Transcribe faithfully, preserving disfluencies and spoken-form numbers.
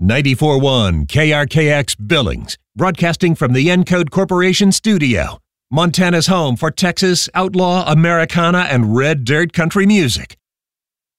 ninety-four point one K R K X Billings, broadcasting from the Encode Corporation studio. Montana's home for Texas outlaw, Americana, and red dirt country music.